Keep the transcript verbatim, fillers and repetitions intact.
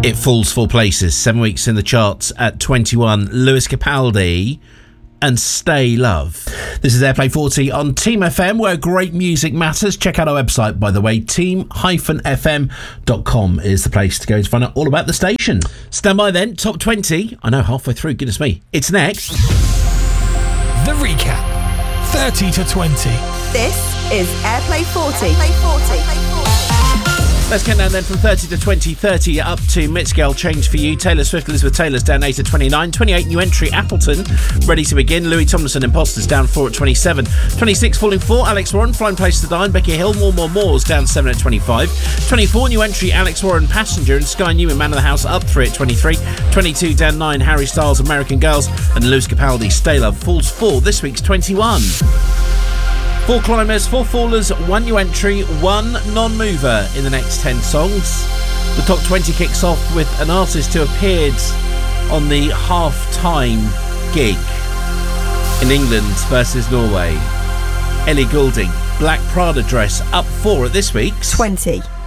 It falls four places, seven weeks in the charts at twenty-one. Lewis Capaldi and Stay Love. This is Airplay forty on Team F M, where great music matters. Check out our website, by the way. team dash f m dot com is the place to go to find out all about the station. Stand by then, top twenty. I know, halfway through, goodness me. It's next. The recap, thirty to twenty. This is Airplay forty. Airplay forty. Let's get down then from thirty to twenty, thirty up to mid-scale change for you. Taylor Swift, Elizabeth Taylor's down eight at twenty-nine. twenty-eight, new entry, Appleton, Ready to Begin. Louis Tomlinson, Imposters, down four at twenty-seven. twenty-six, falling four, Alex Warren, Flying Place to Die. Becky Hill, More More More's down seven at twenty-five. twenty-four, new entry, Alex Warren, Passenger, and Sky Newman, Man of the House, up three at twenty-three. twenty-two, down nine, Harry Styles, American Girls, and Lewis Capaldi, Stay Love, falls four. This week's twenty-one. Four climbers, four fallers, one new entry, one non-mover in the next ten songs. The top twenty kicks off with an artist who appeared on the half-time gig in England versus Norway. Ellie Goulding, Black Prada Dress, up four at this week's twenty.